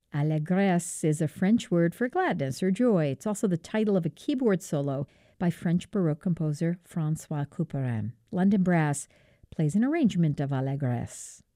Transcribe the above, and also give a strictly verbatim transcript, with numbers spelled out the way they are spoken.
Allégresse is a French word for gladness or joy. It's also the title of a keyboard solo by French Baroque composer François Couperin. London Brass plays an arrangement of Allégresse.